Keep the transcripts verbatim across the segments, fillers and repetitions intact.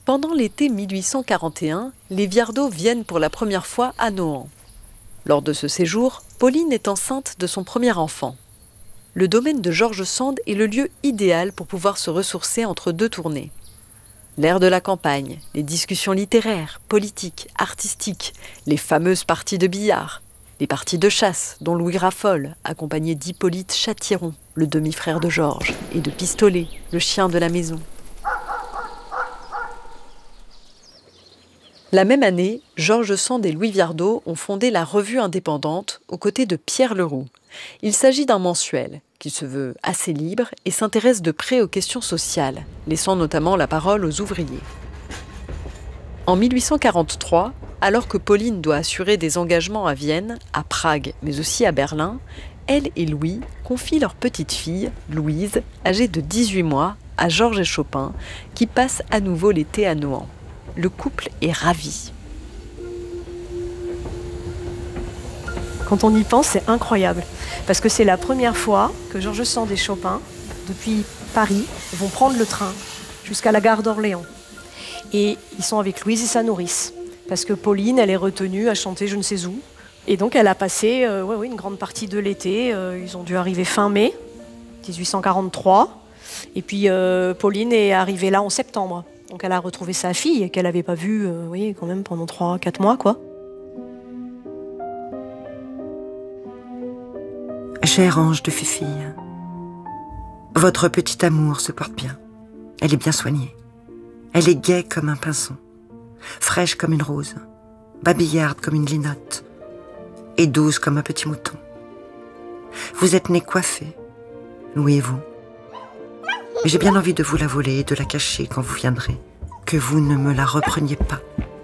Pendant l'été mille huit cent quarante et un, les Viardot viennent pour la première fois à Nohant. Lors de ce séjour, Pauline est enceinte de son premier enfant. Le domaine de George Sand est le lieu idéal pour pouvoir se ressourcer entre deux tournées. L'air de la campagne, les discussions littéraires, politiques, artistiques, les fameuses parties de billard, les parties de chasse dont Louis raffole, accompagné d'Hippolyte Châtiron, le demi-frère de Georges, et de Pistolet, le chien de la maison. La même année, George Sand et Louis Viardot ont fondé la Revue indépendante aux côtés de Pierre Leroux. Il s'agit d'un mensuel qui se veut assez libre et s'intéresse de près aux questions sociales, laissant notamment la parole aux ouvriers. En mille huit cent quarante-trois, alors que Pauline doit assurer des engagements à Vienne, à Prague, mais aussi à Berlin, elle et Louis confient leur petite fille, Louise, âgée de dix-huit mois, à Georges et Chopin, qui passe à nouveau l'été à Nohant. Le couple est ravi. Quand on y pense, c'est incroyable. Parce que c'est la première fois que George Sand et Chopin, depuis Paris, vont prendre le train jusqu'à la gare d'Orléans. Et ils sont avec Louise et sa nourrice. Parce que Pauline, elle est retenue à chanter je ne sais où. Et donc elle a passé euh, ouais, ouais, une grande partie de l'été. Euh, ils ont dû arriver fin mai dix-huit cent quarante-trois. Et puis euh, Pauline est arrivée là en septembre. Donc elle a retrouvé sa fille qu'elle n'avait pas vue euh, oui, quand même pendant trois quatre mois, quoi. Chère ange de fifille, votre petit amour se porte bien. Elle est bien soignée. Elle est gaie comme un pinson, fraîche comme une rose, babillarde comme une linotte et douce comme un petit mouton. Vous êtes née coiffée, Louis et vous. Mais j'ai bien envie de vous la voler et de la cacher quand vous viendrez, que vous ne me la repreniez pas.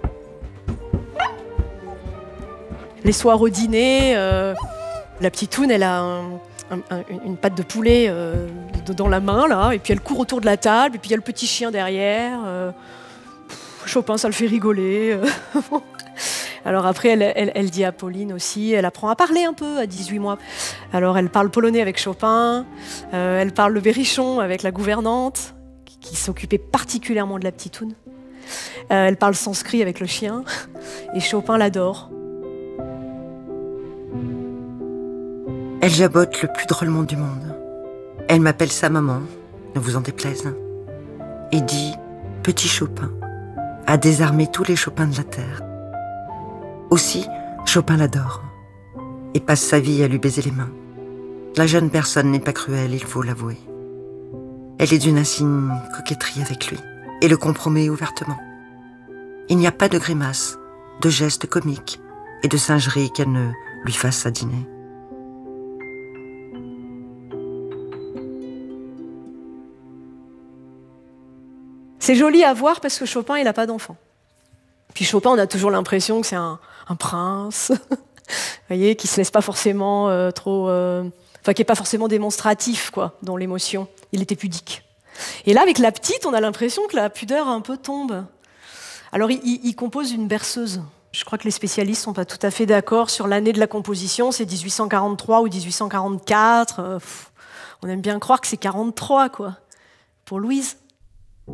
Les soirs au dîner, euh, la petite Toune, elle a un, un, un, une patte de poulet euh, dans la main, là, et puis elle court autour de la table, et puis il y a le petit chien derrière. Euh, Chopin, ça le fait rigoler. Alors après, elle, elle, elle dit à Pauline aussi, elle apprend à parler un peu à dix-huit mois. Alors elle parle polonais avec Chopin, euh, elle parle le berrichon avec la gouvernante, qui, qui s'occupait particulièrement de la petite Toune. Euh, elle parle sanskrit avec le chien, et Chopin l'adore. Elle jabote le plus drôlement du monde. Elle m'appelle sa maman, ne vous en déplaise, et dit « Petit Chopin » a désarmé tous les Chopins de la terre. Aussi, Chopin l'adore et passe sa vie à lui baiser les mains. La jeune personne n'est pas cruelle, il faut l'avouer. Elle est d'une insigne coquetterie avec lui et le compromet ouvertement. Il n'y a pas de grimaces, de gestes comiques et de singeries qu'elle ne lui fasse à dîner. C'est joli à voir parce que Chopin, il n'a pas d'enfant. Puis Chopin, on a toujours l'impression que c'est un, un prince, vous voyez, qui se laisse pas forcément euh, trop, euh, enfin qui est pas forcément démonstratif, quoi, dans l'émotion. Il était pudique. Et là, avec la petite, on a l'impression que la pudeur un peu tombe. Alors, il, il, il compose une berceuse. Je crois que les spécialistes sont pas tout à fait d'accord sur l'année de la composition. C'est dix-huit cent quarante-trois ou dix-huit cent quarante-quatre. Euh, pff, on aime bien croire que c'est quarante-trois, quoi, pour Louise.